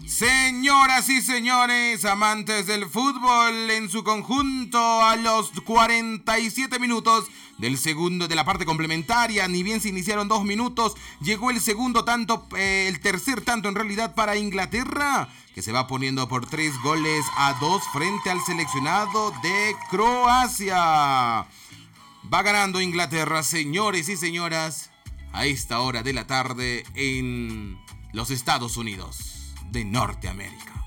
Señoras y señores, amantes del fútbol en su conjunto, a los 47 minutos del segundo de la parte complementaria, ni bien se iniciaron 2 minutos, llegó el segundo tanto, el tercer tanto en realidad para Inglaterra, que se va poniendo por 3-2 frente al seleccionado de Croacia. Va ganando Inglaterra, señores y señoras, a esta hora de la tarde en los Estados Unidos de Norteamérica.